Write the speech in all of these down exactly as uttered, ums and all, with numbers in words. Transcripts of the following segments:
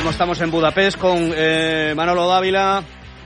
mismo estamos en Budapest con eh, Manolo Dávila.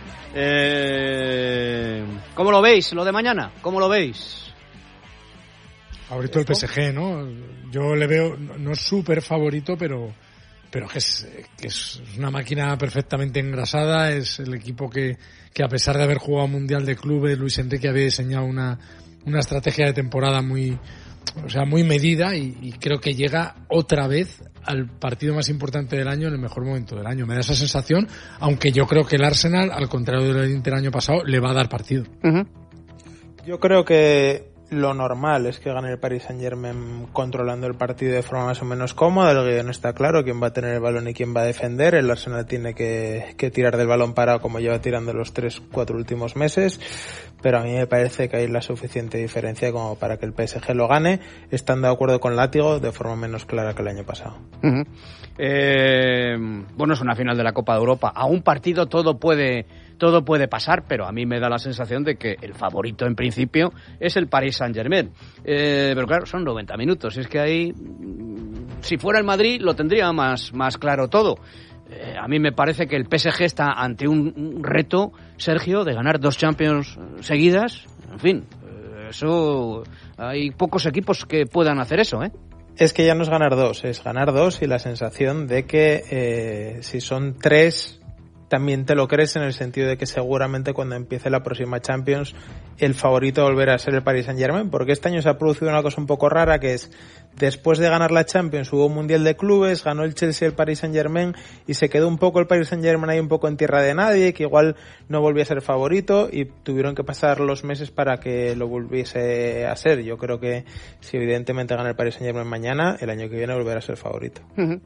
Eh, ¿Cómo lo veis lo de mañana? ¿Cómo lo veis? Favorito el P S G, ¿no? Yo le veo, no es súper favorito, pero pero que es, que es una máquina perfectamente engrasada. Es el equipo que, que a pesar de haber jugado Mundial de Clubes, Luis Enrique había diseñado una, una estrategia de temporada muy, o sea, muy medida y, y creo que llega otra vez al partido más importante del año en el mejor momento del año. Me da esa sensación, aunque yo creo que el Arsenal, al contrario del Inter año pasado, le va a dar partido. Uh-huh. Yo creo que lo normal es que gane el Paris Saint-Germain controlando el partido de forma más o menos cómoda. El guión está claro, quién va a tener el balón y quién va a defender. El Arsenal tiene que, que tirar del balón parado como lleva tirando los tres, cuatro últimos meses. Pero a mí me parece que hay la suficiente diferencia como para que el P S G lo gane, estando de acuerdo con Látigo de forma menos clara que el año pasado. Uh-huh. Eh, bueno, es una final de la Copa de Europa. A un partido todo puede... Todo puede pasar, pero a mí me da la sensación de que el favorito en principio es el Paris Saint-Germain. Eh, pero claro, son noventa minutos. Es que ahí, si fuera el Madrid, lo tendría más, más claro todo. Eh, a mí me parece que el P S G está ante un, un reto, Sergio, de ganar dos Champions seguidas. En fin, eh, eso hay pocos equipos que puedan hacer eso, ¿eh? Es que ya no es ganar dos, es ganar dos y la sensación de que eh, si son tres... también te lo crees en el sentido de que seguramente cuando empiece la próxima Champions el favorito volverá a ser el Paris Saint-Germain, porque este año se ha producido una cosa un poco rara, que es después de ganar la Champions hubo un Mundial de Clubes, ganó el Chelsea el Paris Saint-Germain y se quedó un poco el Paris Saint-Germain ahí un poco en tierra de nadie, que igual no volvía a ser favorito y tuvieron que pasar los meses para que lo volviese a ser. Yo creo que si evidentemente gana el Paris Saint-Germain mañana, el año que viene volverá a ser favorito. Uh-huh.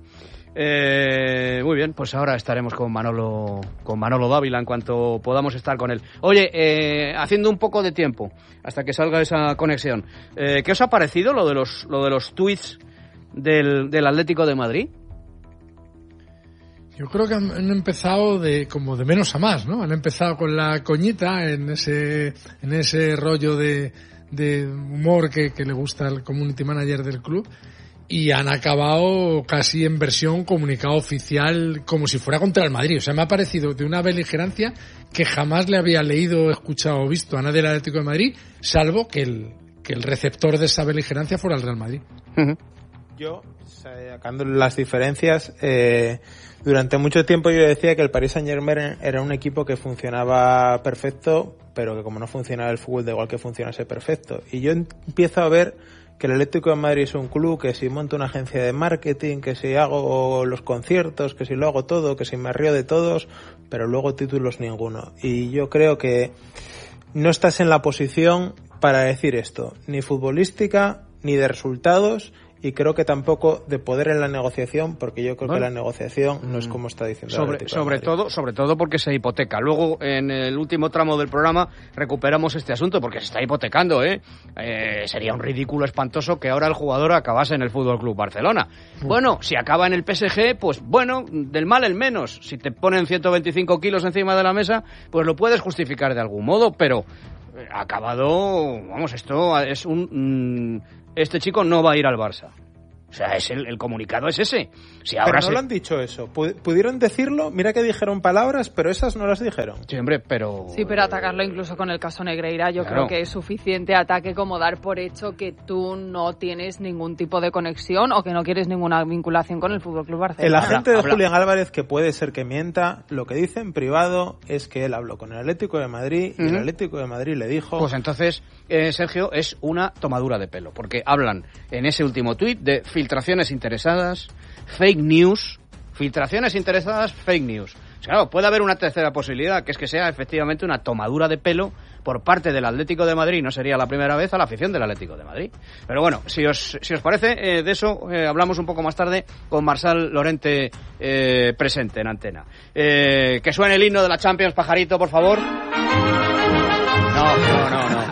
Eh, muy bien, pues ahora estaremos con Manolo con Manolo Dávila en cuanto podamos estar con él. Oye, eh, haciendo un poco de tiempo hasta que salga esa conexión, eh, ¿qué os ha parecido lo de los lo de los tweets del, del Atlético de Madrid? Yo creo que han, han empezado de como de menos a más, ¿no? Han empezado con la coñita en ese en ese rollo de, de humor que, que le gusta al community manager del club. Y han acabado casi en versión comunicado oficial, como si fuera contra el Madrid. O sea, me ha parecido de una beligerancia que jamás le había leído, escuchado o visto a nadie del Atlético de Madrid, salvo que el, que el receptor de esa beligerancia fuera el Real Madrid. Uh-huh. Yo, sacando las diferencias, eh, durante mucho tiempo yo decía que el Paris Saint-Germain era un equipo que funcionaba perfecto, pero que como no funcionaba el fútbol, da igual que funcionase perfecto. Y yo empiezo a ver que el Atlético de Madrid es un club que si monto una agencia de marketing, que si hago los conciertos, que si lo hago todo, que si me río de todos, pero luego títulos ninguno. Y yo creo que no estás en la posición para decir esto, ni futbolística, ni de resultados, y creo que tampoco de poder en la negociación, porque yo creo bueno, que la negociación no es como está diciendo sobre, el sobre todo sobre todo porque se hipoteca. Luego en el último tramo del programa recuperamos este asunto porque se está hipotecando, ¿eh? Eh, sería un ridículo espantoso que ahora el jugador acabase en el Fútbol Club Barcelona. Uh. Bueno, si acaba en el P S G, pues bueno, del mal el menos. Si te ponen ciento veinticinco kilos encima de la mesa, pues lo puedes justificar de algún modo, pero ha acabado, vamos, esto es un... Mmm, este chico no va a ir al Barça. O sea, es el, el comunicado es ese. Si ahora pero no se... lo han dicho eso. Pudieron decirlo, mira que dijeron palabras, pero esas no las dijeron. Sí, hombre, pero... Sí, pero atacarlo incluso con el caso Negreira yo claro. creo que es suficiente ataque como dar por hecho que tú no tienes ningún tipo de conexión o que no quieres ninguna vinculación con el F C Barcelona. El agente de habla. Julián Álvarez, que puede ser que mienta, lo que dice en privado es que él habló con el Atlético de Madrid uh-huh. y el Atlético de Madrid le dijo... Pues entonces, eh, Sergio, es una tomadura de pelo, porque hablan en ese último tuit de filtraciones interesadas, fake news, filtraciones interesadas, fake news. Claro, puede haber una tercera posibilidad, que es que sea efectivamente una tomadura de pelo por parte del Atlético de Madrid, no sería la primera vez, a la afición del Atlético de Madrid. Pero bueno, si os si os parece, eh, de eso eh, hablamos un poco más tarde con Marçal Llorente eh, presente en antena. Eh, que suene el himno de la Champions, pajarito, por favor. No, no, no, no.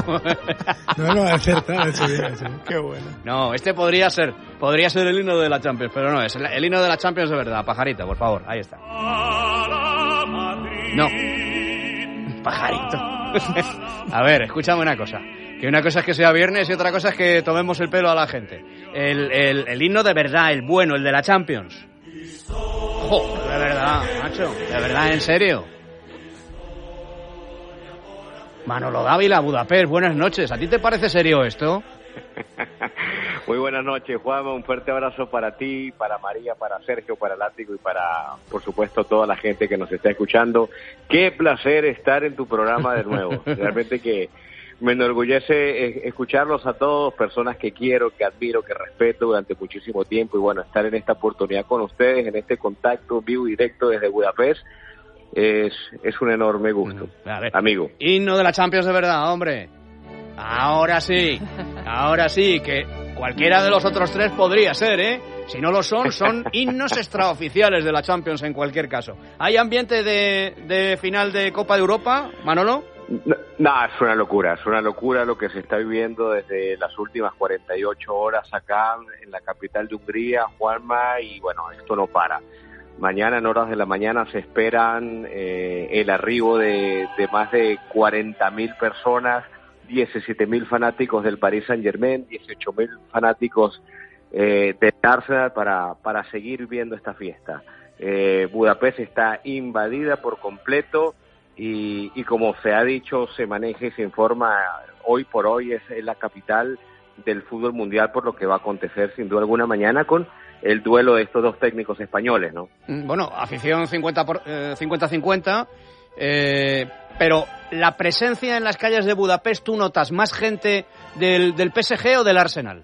No, no, acertado, eso bien, eso bien. Qué bueno. No, este podría ser, podría ser el himno de la Champions, pero no es el, el himno de la Champions de verdad. Pajarito, por favor, ahí está. No, pajarito. A ver, escúchame una cosa. Que una cosa es que sea viernes y otra cosa es que tomemos el pelo a la gente. El, el, el himno de verdad, el bueno, el de la Champions. Jo, de verdad, macho, de verdad, en serio. Manolo Dávila, Budapest, buenas noches. ¿A ti te parece serio esto? Muy buenas noches, Juanma. Un fuerte abrazo para ti, para María, para Sergio, para Látigo y para, por supuesto, toda la gente que nos está escuchando. Qué placer estar en tu programa de nuevo. Realmente que me enorgullece escucharlos a todos, personas que quiero, que admiro, que respeto durante muchísimo tiempo. Y bueno, estar en esta oportunidad con ustedes, en este contacto vivo y directo desde Budapest, es, es un enorme gusto. A ver, amigo. Himno de la Champions de verdad, hombre. Ahora sí, ahora sí, que cualquiera de los otros tres podría ser, ¿eh? Si no lo son, son himnos extraoficiales de la Champions en cualquier caso. ¿Hay ambiente de, de final de Copa de Europa, Manolo? No, no, es una locura, es una locura lo que se está viviendo desde las últimas cuarenta y ocho horas acá en la capital de Hungría, Juanma, y bueno, esto no para. Mañana, en horas de la mañana, se esperan eh, el arribo de, de más de cuarenta mil personas, diecisiete mil fanáticos del Paris Saint-Germain, dieciocho mil fanáticos eh, del Arsenal para, para seguir viendo esta fiesta. Eh, Budapest está invadida por completo y, y como se ha dicho, se maneja y se informa, hoy por hoy es, es la capital del fútbol mundial por lo que va a acontecer sin duda alguna mañana con el duelo de estos dos técnicos españoles, ¿no? Bueno, afición cincuenta por, eh, cincuenta cincuenta, eh, pero la presencia en las calles de Budapest, ¿tú notas más gente del, del P S G o del Arsenal?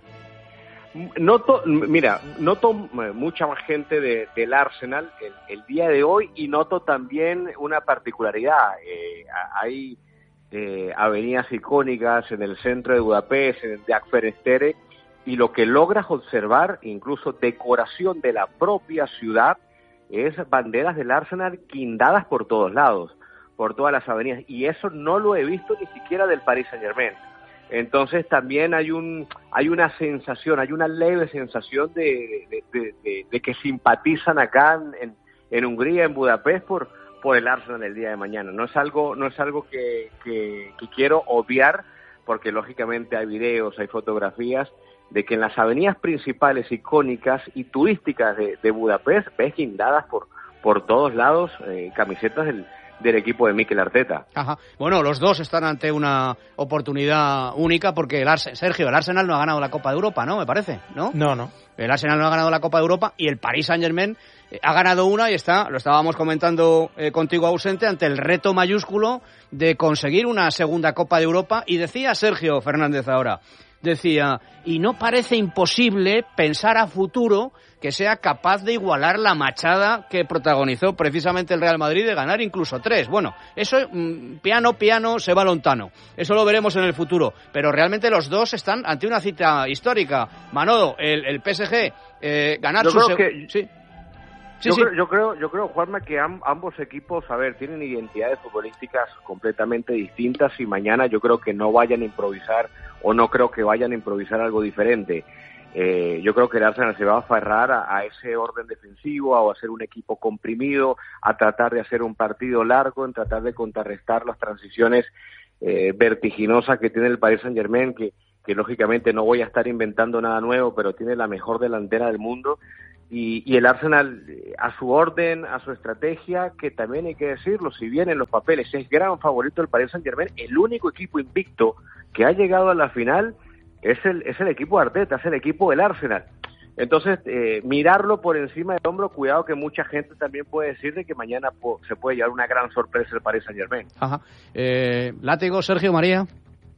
Noto, mira, noto mucha más gente de, del Arsenal el, el día de hoy y noto también una particularidad. Eh, hay eh, avenidas icónicas en el centro de Budapest, en el Jakferstere, y lo que logras observar, incluso decoración de la propia ciudad, es banderas del Arsenal guindadas por todos lados, por todas las avenidas, y eso no lo he visto ni siquiera del Paris Saint-Germain. Entonces también hay un hay una sensación, hay una leve sensación de, de, de, de, de que simpatizan acá en, en Hungría, en Budapest, por por el Arsenal el día de mañana. No es algo no es algo que, que, que quiero obviar, porque lógicamente hay videos, hay fotografías de que en las avenidas principales icónicas y turísticas de, de Budapest ves guindadas por por todos lados eh, camisetas del, del equipo de Mikel Arteta. Ajá. Bueno, los dos están ante una oportunidad única porque el Arsenal, Sergio, el Arsenal no ha ganado la Copa de Europa, ¿no? Me parece, ¿no? No, no. El Arsenal no ha ganado la Copa de Europa y el Paris Saint-Germain eh, ha ganado una y está, lo estábamos comentando eh, contigo ausente, ante el reto mayúsculo de conseguir una segunda Copa de Europa. Y decía Sergio Fernández ahora, decía, y no parece imposible pensar a futuro que sea capaz de igualar la machada que protagonizó precisamente el Real Madrid, de ganar incluso tres. Bueno, eso, mmm, piano, piano, se va lontano. Eso lo veremos en el futuro. Pero realmente los dos están ante una cita histórica. Manolo, el, el P S G, eh, ganar yo su... Creo seg- que... sí. Sí, yo, sí. Creo, yo creo, yo creo, Juanma, que am, ambos equipos, a ver, tienen identidades futbolísticas completamente distintas y mañana yo creo que no vayan a improvisar o no creo que vayan a improvisar algo diferente. Eh, yo creo que el Arsenal se va a aferrar a, a ese orden defensivo, a hacer un equipo comprimido, a tratar de hacer un partido largo, en tratar de contrarrestar las transiciones eh, vertiginosas que tiene el Paris Saint-Germain, que, que lógicamente no voy a estar inventando nada nuevo, pero tiene la mejor delantera del mundo. Y, y el Arsenal, a su orden, a su estrategia, que también hay que decirlo, si bien en los papeles es gran favorito del Paris Saint-Germain, el único equipo invicto que ha llegado a la final es el es el equipo de Arteta, es el equipo del Arsenal. Entonces, eh, mirarlo por encima del hombro, cuidado que mucha gente también puede decir de que mañana po- se puede llevar una gran sorpresa el Paris Saint-Germain. Ajá. Eh, Látigo, Sergio, María.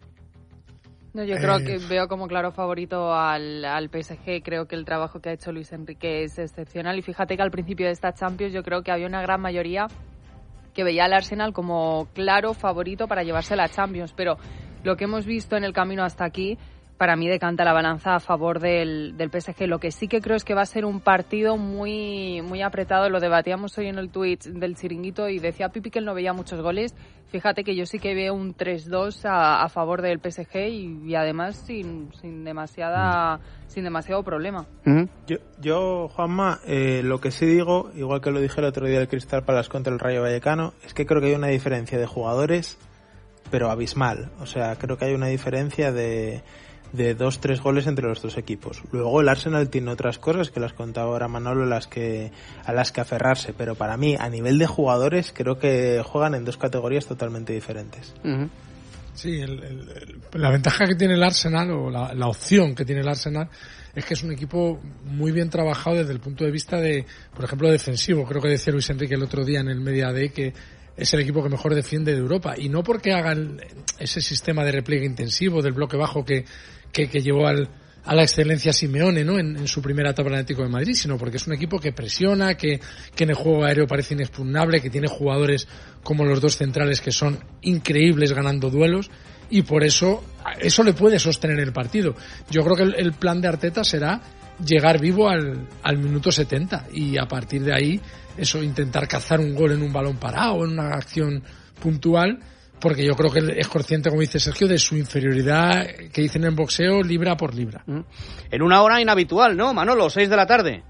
No, yo creo que veo como claro favorito al, al P S G. Creo que el trabajo que ha hecho Luis Enrique es excepcional. Y fíjate que al principio de esta Champions yo creo que había una gran mayoría que veía al Arsenal como claro favorito para llevarse la Champions. Pero lo que hemos visto en el camino hasta aquí, para mí decanta la balanza a favor del, del P S G. Lo que sí que creo es que va a ser un partido muy muy apretado. Lo debatíamos hoy en el tweet del Chiringuito y decía Pipi que él no veía muchos goles. Fíjate que yo sí que veo un tres dos a, a favor del P S G y, y además sin, sin demasiada sin demasiado problema. Uh-huh. Yo, yo Juanma, eh, lo que sí digo, igual que lo dije el otro día del Crystal Palace contra el Rayo Vallecano, es que creo que hay una diferencia de jugadores, pero abismal. O sea, creo que hay una diferencia de... de dos, tres goles entre los dos equipos. Luego el Arsenal tiene otras cosas que las contaba ahora Manolo, las que, a las que aferrarse, pero para mí, a nivel de jugadores, creo que juegan en dos categorías totalmente diferentes. Uh-huh. Sí, el, el, el, la ventaja que tiene el Arsenal, o la, la opción que tiene el Arsenal, es que es un equipo muy bien trabajado desde el punto de vista de, por ejemplo, defensivo. Creo que decía Luis Enrique el otro día en el Media Day que es el equipo que mejor defiende de Europa, y no porque hagan ese sistema de repliegue intensivo del bloque bajo que, que, que llevó al, a la excelencia Simeone, ¿no? En, en su primera etapa en el Atlético de Madrid, sino porque es un equipo que presiona, que, que en el juego aéreo parece inexpugnable, que tiene jugadores como los dos centrales que son increíbles ganando duelos, y por eso eso le puede sostener el partido. Yo creo que el, el plan de Arteta será llegar vivo al, al minuto setenta, y a partir de ahí eso, intentar cazar un gol en un balón parado, en una acción puntual, porque yo creo que es consciente, como dice Sergio, de su inferioridad que dicen en boxeo, libra por libra. En una hora inhabitual, ¿no, Manolo? Seis de la tarde.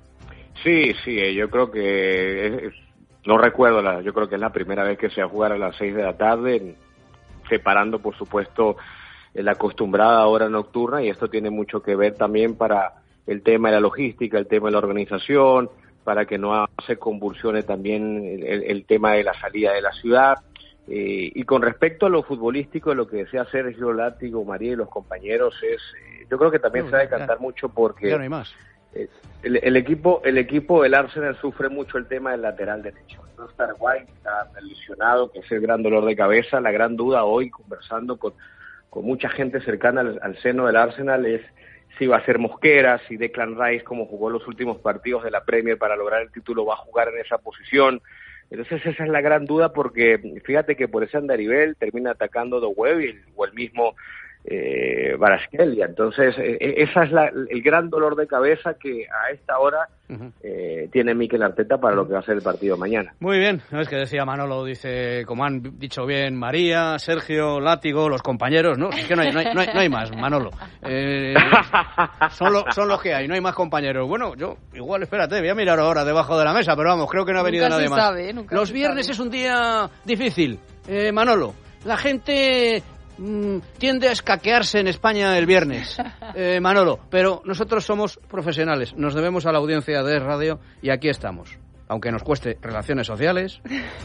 Sí, sí, yo creo que es, es, no recuerdo, la, yo creo que es la primera vez que se va a jugar a las seis de la tarde, separando, por supuesto, la acostumbrada hora nocturna, y esto tiene mucho que ver también para el tema de la logística, el tema de la organización, para que no se convulsione también el, el tema de la salida de la ciudad. Eh, y con respecto a lo futbolístico, lo que decía Sergio, Látigo, María y los compañeros, es eh, yo creo que también no, se va a decantar mucho porque ya no hay más. Eh, el, el equipo el equipo del Arsenal sufre mucho el tema del lateral derecho. No está White, está lesionado, que es el gran dolor de cabeza. La gran duda hoy, conversando con, con mucha gente cercana al, al seno del Arsenal, es si va a ser Mosquera, si Declan Rice, como jugó los últimos partidos de la Premier para lograr el título, va a jugar en esa posición. Entonces esa es la gran duda, porque fíjate que por ese andarivel termina atacando The Web o el mismo eh, Kvaratskhelia. Entonces eh, esa es la, el gran dolor de cabeza que a esta hora eh, tiene Mikel Arteta para lo que va a ser el partido mañana. Muy bien, no es que decía Manolo, dice, como han dicho bien María, Sergio, Látigo, los compañeros, ¿no? Es que no hay, no hay, no hay, no hay más, Manolo. Eh, son, lo, son los que hay, no hay más compañeros. Bueno, yo igual, espérate, voy a mirar ahora debajo de la mesa, pero vamos, creo que no ha venido nunca nadie se más. Sabe, nunca los se viernes sabe. Es un día difícil, eh, Manolo. La gente mm, tiende a escaquearse en España el viernes, eh, Manolo, pero nosotros somos profesionales, nos debemos a la audiencia de Radio y aquí estamos, aunque nos cueste relaciones sociales,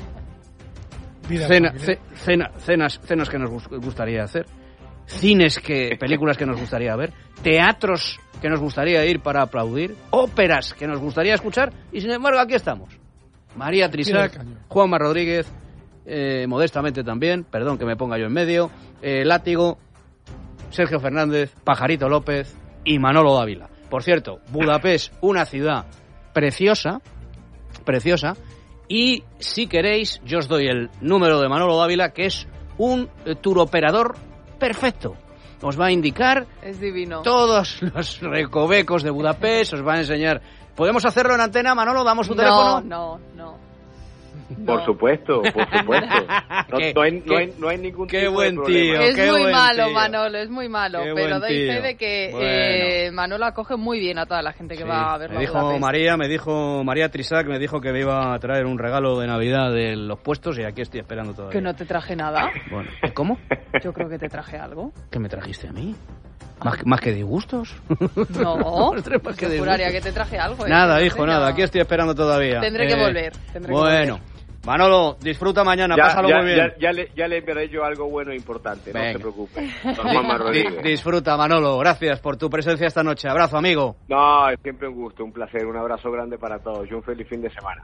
cena, ce, cena, cenas, cenas que nos gustaría hacer, cines, que películas que nos gustaría ver, teatros que nos gustaría ir para aplaudir, óperas que nos gustaría escuchar, y sin embargo aquí estamos. María Trisac, Juanma Rodríguez, eh, modestamente también, perdón que me ponga yo en medio, eh, Látigo, Sergio Fernández, Pajarito López y Manolo Dávila. Por cierto, Budapest, una ciudad preciosa, preciosa, y si queréis, yo os doy el número de Manolo Dávila, que es un eh, turoperador perfecto. Os va a indicar es divino. Todos los recovecos de Budapest, os va a enseñar. ¿Podemos hacerlo en antena, Manolo? ¿Damos su no, teléfono? No, no, Por supuesto, por supuesto. No, ¿Qué, no, hay, qué, no, hay, no hay ningún qué tipo buen de problema. tío, es qué muy buen malo, tío. Manolo, es muy malo, Qué pero buen doy fe tío. de que Bueno. eh, Manolo acoge muy bien a toda la gente que Sí. va a verlo. Me dijo a Budapest. María, me dijo María Trisac, me dijo que me iba a traer un regalo de Navidad de los puestos y aquí estoy esperando todavía. Que no te traje nada. Bueno, ¿cómo? Yo creo que te traje algo. ¿Qué me trajiste a mí? ¿Más, más que disgustos? No, más que yo juraría que te traje algo. ¿eh? Nada, No hijo, sé, nada, no. aquí estoy esperando todavía. Tendré Eh, que volver. Tendré bueno, que volver. Manolo, disfruta mañana, Ya, pásalo ya, muy bien. ya, ya, le, ya le enviaré yo algo bueno e importante, Venga. no se preocupe. Don Juanma Di- Rodríguez. disfruta, Manolo, gracias por tu presencia esta noche. Abrazo, amigo. No, es siempre un gusto, un placer, un abrazo grande para todos y un feliz fin de semana.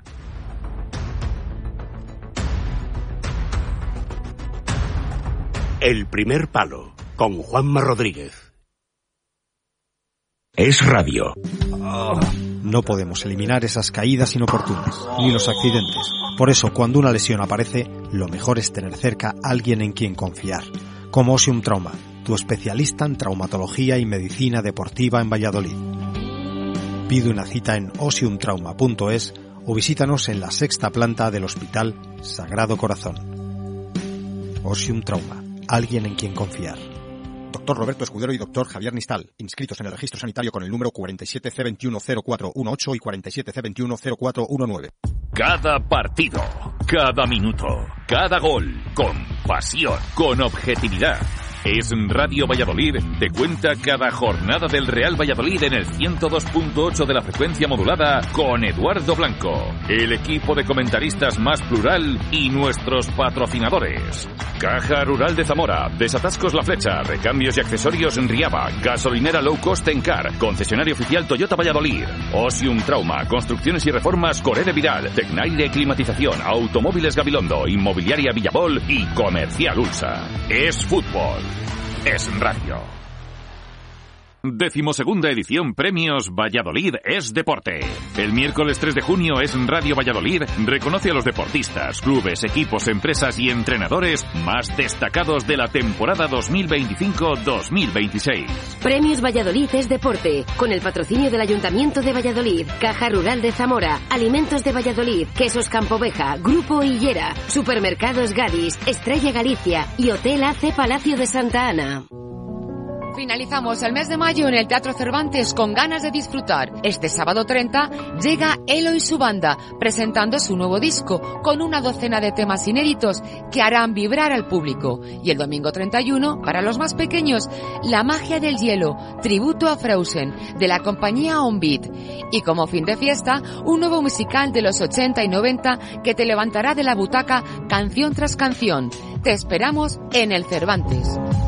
El primer palo, con Juanma Rodríguez. Es radio. No podemos eliminar esas caídas inoportunas, ni los accidentes. Por eso, cuando una lesión aparece, lo mejor es tener cerca a alguien en quien confiar. Como Osium Trauma, tu especialista en traumatología y medicina deportiva en Valladolid. Pide una cita en osium trauma punto es o visítanos en la sexta planta del Hospital Sagrado Corazón. Osium Trauma, alguien en quien confiar. Doctor Roberto Escudero y doctor Javier Nistal, inscritos en el registro sanitario con el número cuarenta y siete C veintiuno cero cuatro dieciocho y cuarenta y siete C veintiuno cero cuatro diecinueve. Cada partido, cada minuto, cada gol, con pasión, con objetividad. Es Radio Valladolid te cuenta cada jornada del Real Valladolid en el ciento dos punto ocho de la frecuencia modulada con Eduardo Blanco, el equipo de comentaristas más plural y nuestros patrocinadores. Caja Rural de Zamora, Desatascos La Flecha, Recambios y Accesorios en Riaba, Gasolinera Low Cost Encar, Concesionario Oficial Toyota Valladolid, Osium Trauma, Construcciones y Reformas Coré de Vidal, Tecnaire Climatización, Automóviles Gabilondo, Inmobiliaria Villabol y Comercial Ulsa. Es fútbol. Es radio. Decimosegunda edición Premios Valladolid es Deporte. El miércoles tres de junio es Radio Valladolid reconoce a los deportistas, clubes, equipos, empresas y entrenadores más destacados de la temporada dos mil veinticinco dos mil veintiséis. Premios Valladolid es Deporte, con el patrocinio del Ayuntamiento de Valladolid, Caja Rural de Zamora, Alimentos de Valladolid, Quesos Campoveja, Grupo Hillera, Supermercados Gadis, Estrella Galicia y Hotel A C Palacio de Santa Ana. Finalizamos el mes de mayo en el Teatro Cervantes con ganas de disfrutar. Este sábado treinta llega Elo y su banda, presentando su nuevo disco, con una docena de temas inéditos que harán vibrar al público. Y el domingo treinta y uno, para los más pequeños, La magia del hielo, tributo a Frozen, de la compañía On Beat. Y como fin de fiesta, un nuevo musical de los ochenta y noventa que te levantará de la butaca canción tras canción. Te esperamos en el Cervantes.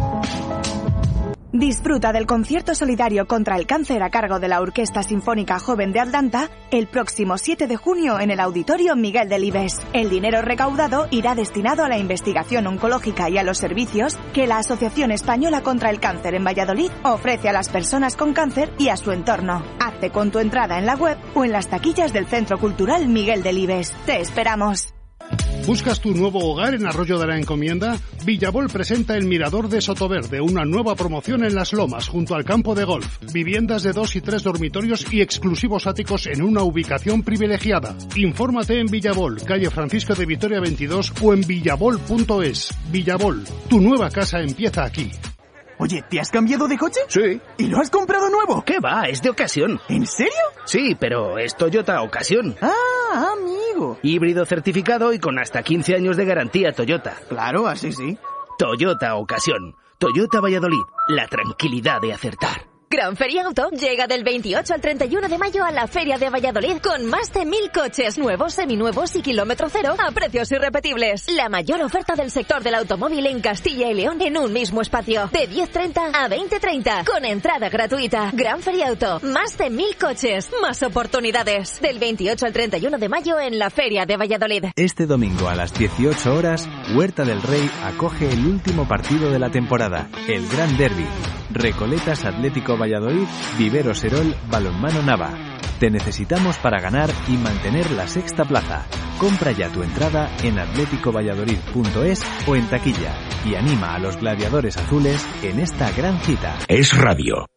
Disfruta del concierto solidario contra el cáncer a cargo de la Orquesta Sinfónica Joven de Atlanta el próximo siete de junio en el Auditorio Miguel Delibes. El dinero recaudado irá destinado a la investigación oncológica y a los servicios que la Asociación Española contra el Cáncer en Valladolid ofrece a las personas con cáncer y a su entorno. Hazte con tu entrada en la web o en las taquillas del Centro Cultural Miguel Delibes. ¡Te esperamos! ¿Buscas tu nuevo hogar en Arroyo de la Encomienda? Villabol presenta el Mirador de Sotoverde, una nueva promoción en Las Lomas, junto al campo de golf. Viviendas de dos y tres dormitorios y exclusivos áticos en una ubicación privilegiada. Infórmate en Villabol, calle Francisco de Vitoria veintidós o en villabol punto es. Villabol, tu nueva casa empieza aquí. Oye, ¿te has cambiado de coche? Sí. ¿Y lo has comprado nuevo? ¿Qué va? Es de ocasión. ¿En serio? Sí, pero es Toyota Ocasión. Ah, amigo. Híbrido certificado y con hasta quince años de garantía Toyota. Claro, así sí. Toyota Ocasión. Toyota Valladolid. La tranquilidad de acertar. Gran Feria Auto llega del veintiocho al treinta y uno de mayo a la Feria de Valladolid con más de mil coches nuevos, seminuevos y kilómetro cero a precios irrepetibles. La mayor oferta del sector del automóvil en Castilla y León en un mismo espacio. De diez treinta a veinte treinta con entrada gratuita. Gran Feria Auto. Más de mil coches. Más oportunidades. Del veintiocho al treinta y uno de mayo en la Feria de Valladolid. Este domingo a las dieciocho horas, Huerta del Rey acoge el último partido de la temporada. El Gran Derby. Recoletas Atlético Valladolid, Vivero Serol, Balonmano Nava. Te necesitamos para ganar y mantener la sexta plaza. Compra ya tu entrada en atlético valladolid punto es o en taquilla y anima a los gladiadores azules en esta gran cita. Es radio.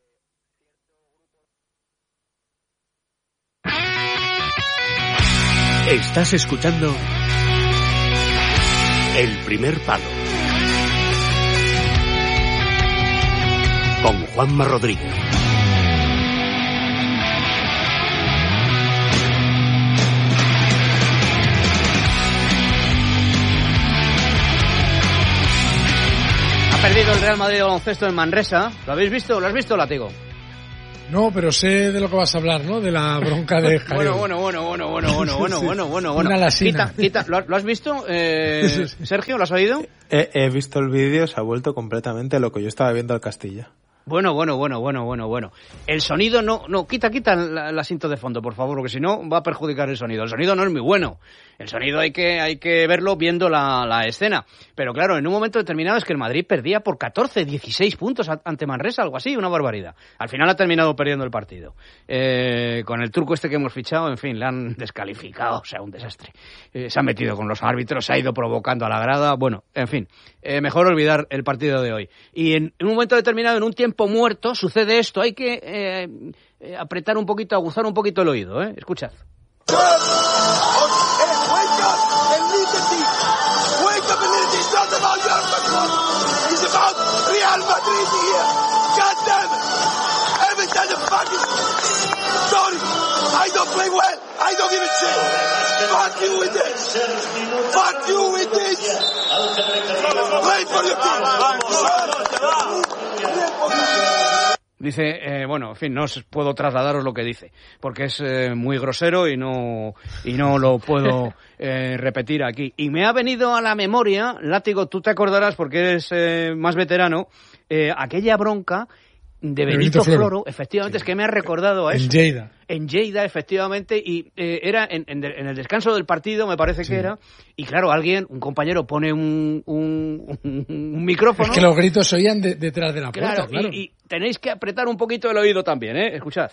Estás escuchando El Primer Palo con Juanma Rodríguez. Ha perdido el Real Madrid de baloncesto en Manresa. ¿Lo habéis visto? ¿Lo has visto, Látigo? No, pero sé de lo que vas a hablar, ¿no? De la bronca de Jaleo. bueno, bueno, bueno, bueno, bueno, bueno, sí, sí. bueno, bueno, bueno. Una lasina. Quita, quita. ¿Lo, ¿Lo has visto, eh, Sí, sí. Sergio? ¿Lo has oído? He, he visto el vídeo, se ha vuelto completamente lo que yo estaba viendo al Castilla. Bueno, bueno, bueno, bueno, bueno, bueno. El sonido no, no, quita, quita el asiento de fondo, por favor, porque si no va a perjudicar el sonido. El sonido no es muy bueno. El sonido hay que, hay que verlo viendo la, la escena. Pero claro, en un momento determinado es que el Madrid perdía por catorce, dieciséis puntos ante Manresa, algo así, una barbaridad. Al final ha terminado perdiendo el partido. Eh, con el turco este que hemos fichado, en fin, le han descalificado, o sea, un desastre. Eh, se ha metido con los árbitros, se ha ido provocando a la grada, bueno, en fin. Eh, mejor olvidar el partido de hoy. Y en, en un momento determinado, en un tiempo muerto, sucede esto. Hay que eh, eh, apretar un poquito, aguzar un poquito el oído, ¿eh? Escuchad. Real Madrid here. God damn it. Every time the fucking... Sorry. I don't play well. I don't give a shit. Fuck you with this. Fuck you with this. Play for your team. Dice, eh, bueno, en fin, no os puedo trasladaros lo que dice, porque es eh, muy grosero y no y no lo puedo eh, repetir aquí. Y me ha venido a la memoria, Látigo, tú te acordarás porque eres eh, más veterano, eh, aquella bronca de Benito, Benito Floro. Floro, efectivamente, sí. Es que me ha recordado a eso. En Lleida. En Lleida, efectivamente, y eh, era en, en, en el descanso del partido, me parece sí. que era, y claro, alguien, un compañero pone un, un, un, un micrófono. Es que los gritos se oían de, detrás de la puerta, claro. claro. Y, y tenéis que apretar un poquito el oído también, ¿eh? Escuchad.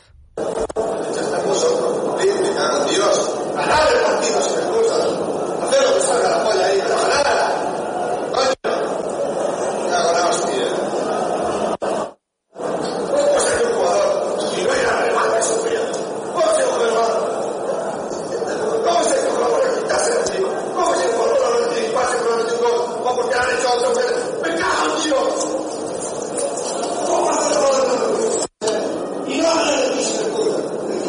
Dios, ganar el partido sin excusas, hacer lo que salga la polla ahí, pero ganar, coño, ya ganamos, tío. ¿Cómo ser un jugador si no hay nada de mal que sufrir? ¿Cómo ser un jugador? ¿Cómo ser un jugador que quitarse el tío? ¿Cómo ser un jugador que no pase por el gol o porque han hecho otro que me cago, tío? ¿Cómo hacer todo? Y no hablan de mis excusas.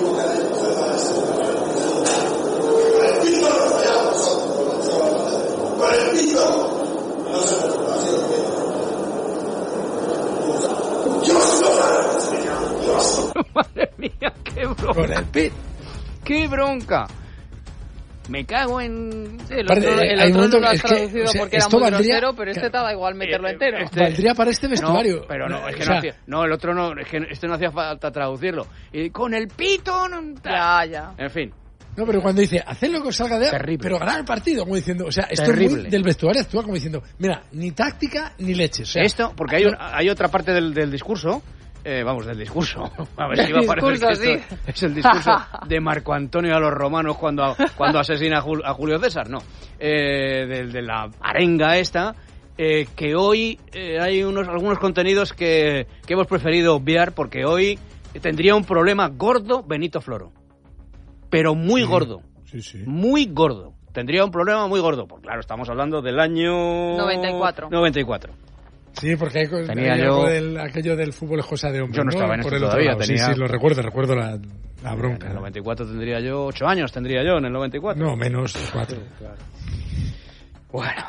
Madre mía, qué bronca. Qué bronca. Me cago en... Sí, el otro, el otro momento, no lo has traducido que, o sea, porque era muy valdría, grosero, pero este te da igual meterlo entero. Este, valdría para este vestuario. No, pero no, es que o sea, no hacía... No, el otro no, es que este no hacía falta traducirlo. Y con el pito... No, ya, ya. En fin. No, pero cuando dice, haced lo que os salga de... Terrible. Pero ganar el partido, como diciendo... O sea, esto Terrible. es muy del vestuario actual, como diciendo, mira, ni táctica ni leche. O sea, esto, porque hay, un, hay otra parte del, del discurso... Eh, vamos, del discurso. A ver si va a parecer discurso, que esto sí. es el discurso de Marco Antonio a los romanos cuando, cuando asesina a, Jul, a Julio César, no. Eh, de, de la arenga esta, eh, que hoy eh, hay unos algunos contenidos que, que hemos preferido obviar porque hoy tendría un problema gordo Benito Floro. Pero muy sí, gordo. Sí, sí. Muy gordo. Tendría un problema muy gordo. Pues claro, estamos hablando del año... noventa y cuatro. noventa y cuatro. Sí, porque hay, tenía hay yo... algo del, aquello del fútbol es cosa de hombre. Yo no, ¿no? estaba en Por esto el todavía. Otro tenía... Sí, sí, lo recuerdo, recuerdo la, la bronca. En el noventa y cuatro tendría yo ocho años, tendría yo en el noventa y cuatro. No, menos cuatro. Claro. Bueno.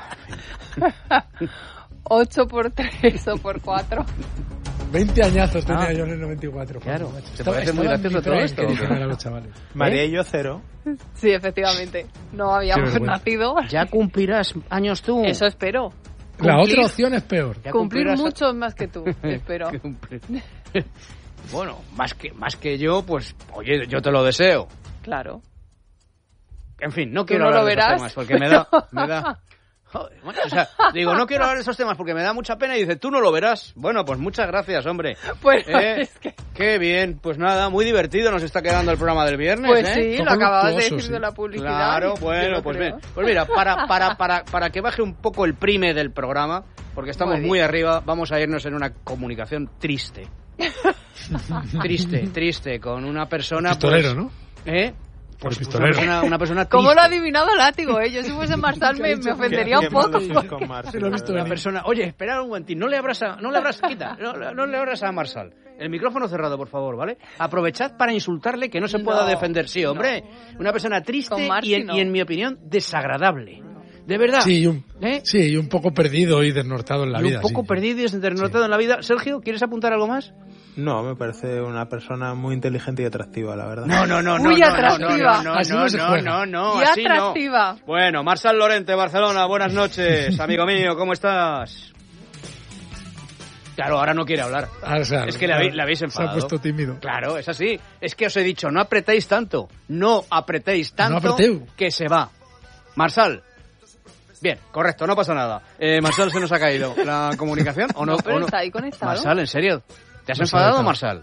ocho por tres o por cuatro. veinte añazos tenía ah, yo en el noventa y cuatro. Claro. Macho. ¿Te parece muy gracioso todo esto? A los chavales. María y yo cero. Sí, efectivamente. No habíamos nacido. Ya cumplirás años tú. Eso espero. La Cumplir, otra opción es peor. Cumplir mucho más que tú, espero. Bueno, más que más que yo, pues, oye, yo te lo deseo. Claro. En fin, no quiero no hablar lo de verás. esos temas porque me da... Me da joder, bueno, o sea, digo, no quiero hablar de esos temas porque me da mucha pena y dice, tú no lo verás. Bueno, pues muchas gracias, hombre. Pues eh, es que... Qué bien, pues nada, muy divertido nos está quedando el programa del viernes. Pues ¿eh? sí, lo acababas de decir sí. de la publicidad. Claro, bueno, pues bien. Pues mira, para, para, para, para que baje un poco el prime del programa, porque estamos muy, muy arriba, vamos a irnos en una comunicación triste. triste, triste, con una persona... Pistolero, pues, ¿no? ¿Eh? Por Pues, pistolero. Una persona, una persona ¿Cómo triste. lo ha adivinado Látigo, eh? Yo si fuese Marsal me, me ofendería un poco. Se lo he visto una venir. persona... Oye, espera un momentín, no le abras a... No le abras, quita, no, no le abras a Marsal. El micrófono cerrado, por favor, ¿vale? Aprovechad para insultarle que no se pueda no, defender. Sí, hombre. No. Una persona triste Marci, y, en, no. y, en mi opinión, desagradable. ¿De verdad? Sí, y un, ¿Eh? sí, y un poco perdido y desnortado en la y vida. Un poco sí. perdido y desnortado sí. en la vida. Sergio, ¿quieres apuntar algo más? No, me parece una persona muy inteligente y atractiva, la verdad. No, no, no, no. Muy no, atractiva. No, no, no, Así no, no se no, juega. no, no, Y así atractiva. No. Bueno, Marsal Lorente, Barcelona, buenas noches, amigo mío, ¿cómo estás? Claro, ahora no quiere hablar. Ah, o sea, es que le habéis, le habéis enfadado. Se ha puesto tímido. Claro, es así. Es que os he dicho, no apretéis tanto. No apretéis tanto no apreteu. que se va. Marsal. Bien, correcto, no pasa nada. Eh, Marsal, se nos ha caído la comunicación, ¿o no? No, pero ¿o no? está ahí conectado. Marsal, ¿en serio? ¿Te has Marsal enfadado, está. Marsal?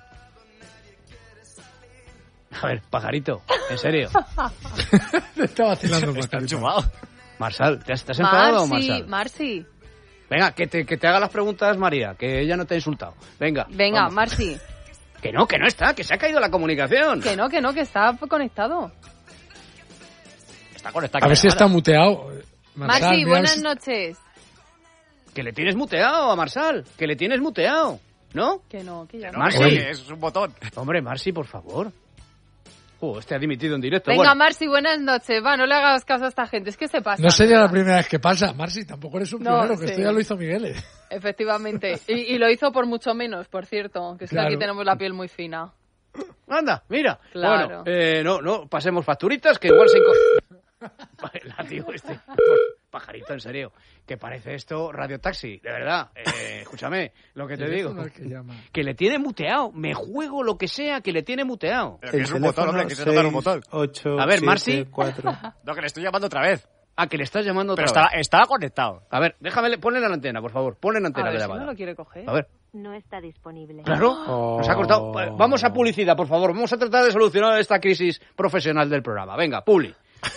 A ver, pajarito, ¿en serio? Te está vacilando el pajarito. Marsal, ¿te has, te has enfadado, Marci, Marsal? Marci. Venga, que te, que te haga las preguntas, María, que ella no te ha insultado. Venga. Venga, vamos. Marci. Que no, que no está, que se ha caído la comunicación. Que no, que no, que está conectado. Está conectado. A ver si está muteado. Marsal, Marci, mira, buenas si- noches. Que le tienes muteado a Marsal, que le tienes muteado, ¿no? Que no, que ya no. Marci, Oye. es un botón. Hombre, Marci, por favor. Uh, este ha dimitido en directo. Venga, bueno. Marci, buenas noches. Va, no le hagas caso a esta gente. Es que se pasa. No sería la primera vez que pasa, Marci. Tampoco eres un No, primero, que sí. esto ya lo hizo Miguel. ¿eh? Efectivamente. Y, y lo hizo por mucho menos, por cierto. Que es que Claro. aquí tenemos la piel muy fina. Anda, mira. Claro. Bueno, eh, no, no, pasemos facturitas, que igual se... inco- La tío este... Pajarito, en serio. Que parece esto Radio Taxi, de verdad. Eh, escúchame, lo que te digo. Que, llama. Que le tiene muteado. Me juego lo que sea, que le tiene muteado. Pero que es un botón, hombre, que se toca un botón. ocho, A ver, siete, Marci. cuatro. No, que le estoy llamando otra vez. Ah, que le estás llamando otra Pero vez. estaba, estaba conectado. A ver, déjame, ponle la antena, por favor. Ponle la antena A de ver la si llamada. no lo quiere coger. A ver. No está disponible. Claro, Oh. nos ha cortado. Vamos a publicidad, por favor. Vamos a tratar de solucionar esta crisis profesional del programa. Venga, Publi.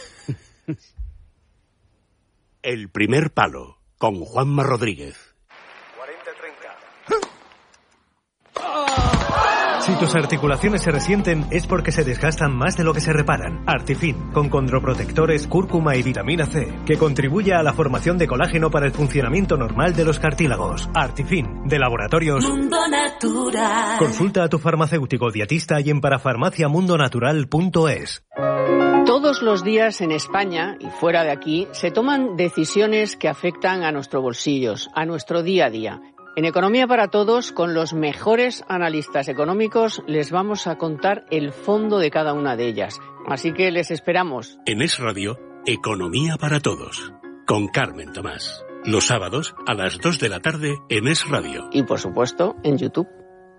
El primer palo, con Juanma Rodríguez. Si tus articulaciones se resienten es porque se desgastan más de lo que se reparan. Artifin, con condroprotectores, cúrcuma y vitamina C, que contribuye a la formación de colágeno para el funcionamiento normal de los cartílagos. Artifin, de Laboratorios Mundo Natural. Consulta a tu farmacéutico dietista y en parafarmaciamundonatural punto es. Todos los días en España y fuera de aquí se toman decisiones que afectan a nuestros bolsillos, a nuestro día a día. En Economía para Todos, con los mejores analistas económicos, les vamos a contar el fondo de cada una de ellas. Así que les esperamos. En Es Radio, Economía para Todos, con Carmen Tomás. Los sábados a las dos de la tarde en Es Radio. Y por supuesto, en YouTube.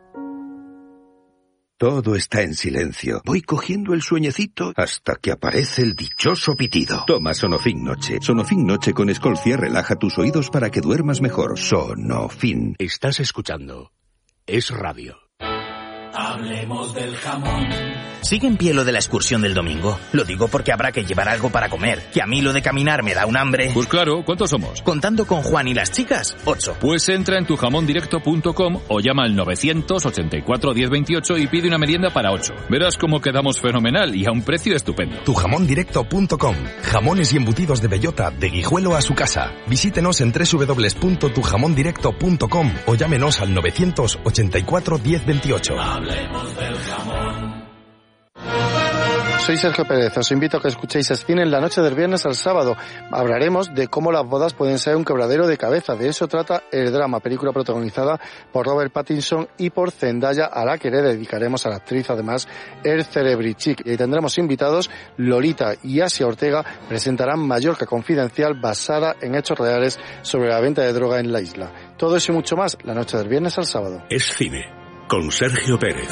Todo está en silencio. Voy cogiendo el sueñecito hasta que aparece el dichoso pitido. Toma Sonofin Noche. Sonofin Noche con Escolcia relaja tus oídos para que duermas mejor. Sonofin. Estás escuchando Es Radio. Hablemos del jamón. ¿Sigue en pie lo de la excursión del domingo? Lo digo porque habrá que llevar algo para comer, que a mí lo de caminar me da un hambre. Pues claro, ¿cuántos somos? Contando con Juan y las chicas, ocho. Pues entra en tu jamón directo punto com o llama al novecientos ochenta y cuatro diez veintiocho y pide una merienda para ocho. Verás cómo quedamos fenomenal y a un precio estupendo. tu jamón directo punto com. Jamones y embutidos de bellota, de Guijuelo a su casa. Visítenos en doble u doble u doble u punto tu jamón directo punto com o llámenos al novecientos ochenta y cuatro diez veintiocho. Hablemos del jamón. Soy Sergio Pérez, os invito a que escuchéis Spin en la noche del viernes al sábado. Hablaremos de cómo las bodas pueden ser un quebradero de cabeza. De eso trata El Drama, película protagonizada por Robert Pattinson y por Zendaya, a la que le dedicaremos a la actriz además el Cerebrichic. Y tendremos invitados. Lolita y Asia Ortega presentarán Mallorca Confidencial, basada en hechos reales sobre la venta de droga en la isla. Todo eso y mucho más la noche del viernes al sábado. Es Cine, con Sergio Pérez.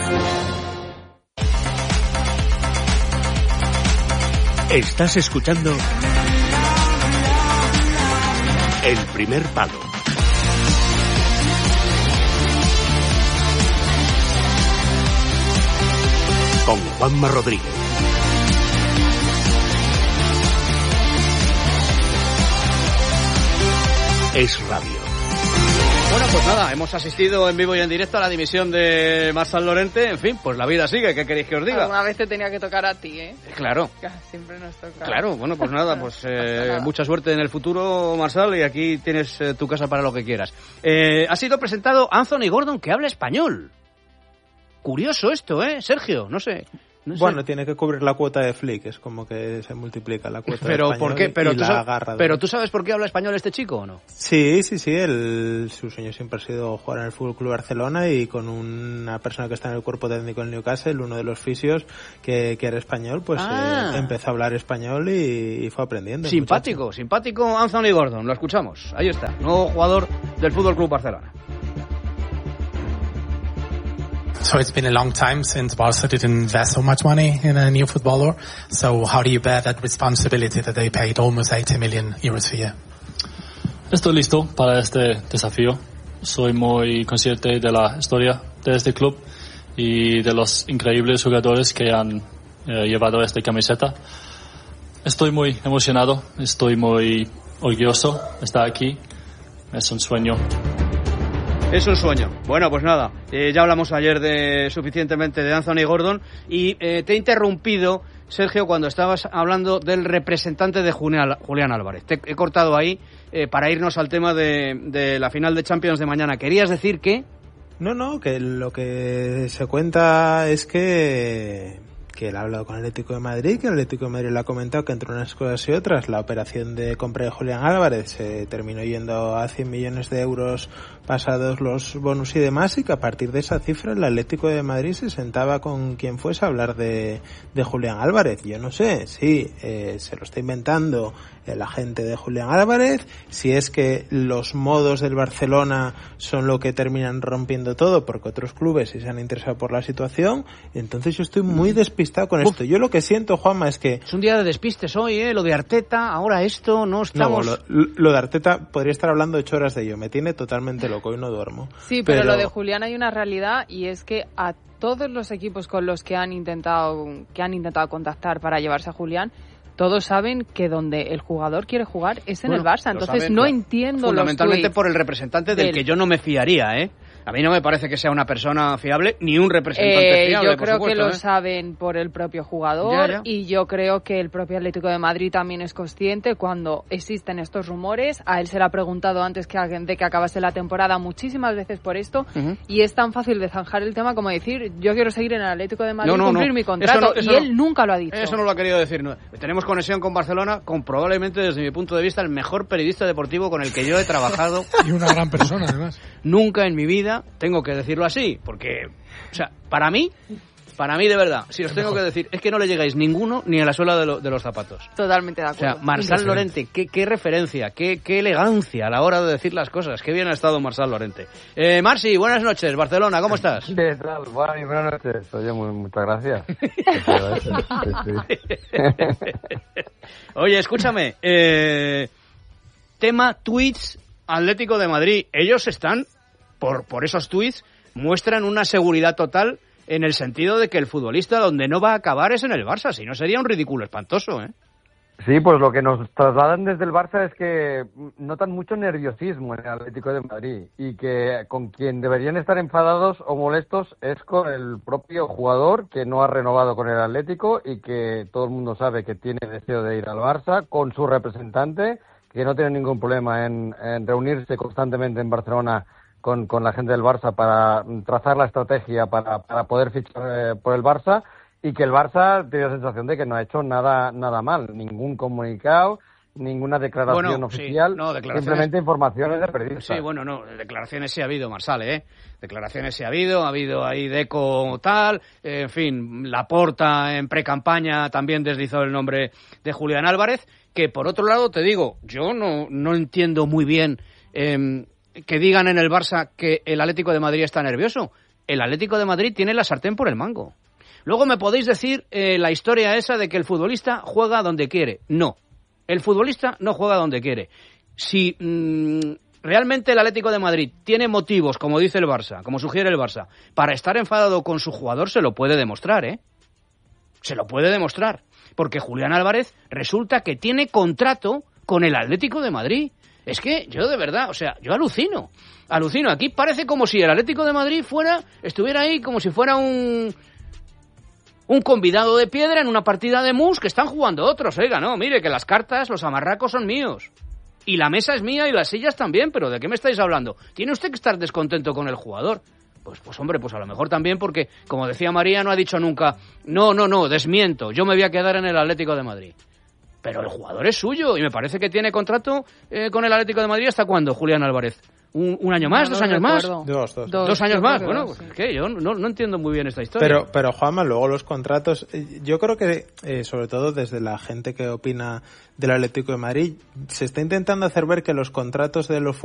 Estás escuchando El primer palo. Con Juanma Rodríguez. Es Radio. Bueno, pues nada, hemos asistido en vivo y en directo a la dimisión de Marçal Llorente. En fin, pues la vida sigue, ¿qué queréis que os diga? Alguna vez te tenía que tocar a ti, ¿eh? Claro. Siempre nos toca. Claro, bueno, pues nada, pues eh, nada. mucha suerte en el futuro, Marçal, y aquí tienes eh, tu casa para lo que quieras. Eh, ha sido presentado Anthony Gordon, que habla español. Curioso esto, ¿eh, Sergio? No sé. No sé. Bueno, tiene que cubrir la cuota de Flick, es como que se multiplica la cuota Pero de ¿por español qué? Pero y tú, la sabes, garra de- pero tú sabes por qué habla español este chico o no? Sí, sí, sí, él, su sueño siempre ha sido jugar en el Fútbol Club Barcelona y con una persona que está en el cuerpo técnico del Newcastle, uno de los fisios que, que era español, pues Ah. eh, empezó a hablar español y, y fue aprendiendo. Simpático, simpático Anthony Gordon, lo escuchamos. Ahí está, nuevo jugador del Fútbol Club Barcelona. So it's been a long time since Barca didn't invest so much money in a new footballer. So how do you bear that responsibility that they paid almost eighty million euros a year? Estoy listo para este desafío. Soy muy consciente de la historia de este club y de los increíbles jugadores que han eh, llevado esta camiseta. Estoy muy emocionado, estoy muy orgulloso de estar aquí. Es un sueño. Es un sueño. Bueno, pues nada, eh, ya hablamos ayer de suficientemente de Anthony Gordon y eh, te he interrumpido, Sergio, cuando estabas hablando del representante de Julián, Julián Álvarez. Te he cortado ahí eh, para irnos al tema de, de la final de Champions de mañana. ¿Querías decir que...? No, no, que lo que se cuenta es que que él ha hablado con el Atlético de Madrid, que el Atlético de Madrid le ha comentado que entre unas cosas y otras la operación de compra de Julián Álvarez se terminó yendo a cien millones de euros pasados los bonus y demás, y que a partir de esa cifra el Atlético de Madrid se sentaba con quien fuese a hablar de, de Julián Álvarez. Yo no sé si eh, se lo está inventando el agente de Julián Álvarez, si es que los modos del Barcelona son lo que terminan rompiendo todo porque otros clubes sí se han interesado por la situación. Entonces yo estoy muy despistado con esto. Yo lo que siento, Juanma, es que es un día de despistes hoy, ¿eh? Lo de Arteta, ahora esto, no estamos... No, lo, lo de Arteta podría estar hablando ocho horas de ello, me tiene totalmente loco y no duermo. Sí, pero, pero lo de Julián hay una realidad, y es que a todos los equipos con los que han intentado que han intentado contactar para llevarse a Julián, todos saben que donde el jugador quiere jugar es en bueno, el Barça. Entonces saben, no claro, entiendo fundamentalmente los por el representante del, del que yo no me fiaría, ¿eh? A mí no me parece que sea una persona fiable ni un representante eh, fiable. Yo creo por supuesto, que lo ¿eh? saben por el propio jugador, ya, ya. Y yo creo que el propio Atlético de Madrid también es consciente cuando existen estos rumores. A él se le ha preguntado antes que, de que acabase la temporada muchísimas veces por esto, uh-huh. Y es tan fácil de zanjar el tema como decir yo quiero seguir en el Atlético de Madrid y no, no, cumplir no. mi contrato, eso no, eso y él no. nunca lo ha dicho. Eso no lo ha querido decir. No. Tenemos conexión con Barcelona, con probablemente desde mi punto de vista el mejor periodista deportivo con el que yo he trabajado. Y una gran persona además. Nunca en mi vida, tengo que decirlo así, porque, o sea, para mí, para mí de verdad, si os tengo que decir, es que no le llegáis ninguno ni a la suela de, lo, de los zapatos. Totalmente de acuerdo. O sea, Marçal Llorente, qué, qué referencia, qué, qué elegancia a la hora de decir las cosas, qué bien ha estado Marçal Llorente. Eh, Marci, buenas noches, Barcelona, ¿cómo estás? ¿Qué tal? Buenas, buenas noches. Oye, muy, muchas gracias. Oye, escúchame, eh, tema tweets Atlético de Madrid, ellos están, por, por esos tweets, muestran una seguridad total en el sentido de que el futbolista donde no va a acabar es en el Barça, si no sería un ridículo espantoso, ¿eh? Sí, pues lo que nos trasladan desde el Barça es que notan mucho nerviosismo en el Atlético de Madrid y que con quien deberían estar enfadados o molestos es con el propio jugador que no ha renovado con el Atlético y que todo el mundo sabe que tiene deseo de ir al Barça, con su representante que no tiene ningún problema en, en reunirse constantemente en Barcelona con, con la gente del Barça para trazar la estrategia para, para poder fichar eh, por el Barça, y que el Barça tiene la sensación de que no ha hecho nada nada mal, ningún comunicado, ninguna declaración bueno, oficial, sí, no, declaraciones... simplemente informaciones de periodistas. Sí, bueno, no, declaraciones sí ha habido, Marçal, ¿eh? Declaraciones sí ha habido, ha habido ahí Deco tal, eh, en fin, Laporta en pre-campaña también deslizó el nombre de Julián Álvarez, que por otro lado te digo, yo no, no entiendo muy bien eh, que digan en el Barça que el Atlético de Madrid está nervioso. El Atlético de Madrid tiene la sartén por el mango. Luego me podéis decir eh, la historia esa de que el futbolista juega donde quiere. No, el futbolista no juega donde quiere. Si mmm, realmente el Atlético de Madrid tiene motivos, como dice el Barça, como sugiere el Barça, para estar enfadado con su jugador, se lo puede demostrar, ¿eh? Se lo puede demostrar. Porque Julián Álvarez resulta que tiene contrato con el Atlético de Madrid. Es que yo de verdad, o sea, yo alucino. Alucino. Aquí parece como si el Atlético de Madrid fuera, estuviera ahí como si fuera un... un convidado de piedra en una partida de mus que están jugando otros. Oiga, no, mire, que las cartas, los amarracos son míos. Y la mesa es mía y las sillas también, pero ¿de qué me estáis hablando? ¿Tiene usted que estar descontento con el jugador? Pues, pues hombre, pues a lo mejor también porque, como decía María, no ha dicho nunca, no, no, no, desmiento, yo me voy a quedar en el Atlético de Madrid. Pero el jugador es suyo y me parece que tiene contrato eh, con el Atlético de Madrid. ¿Hasta cuándo, Julián Álvarez? ¿Un, un año más? No, ¿Dos no años recuerdo. más? Dos, dos. Dos, dos años más. Bueno, pues, ¿qué? Yo no, no entiendo muy bien esta historia. Pero, pero Juanma, luego los contratos, yo creo que, eh, sobre todo desde la gente que opina del Atlético de Madrid, se está intentando hacer ver que los contratos de los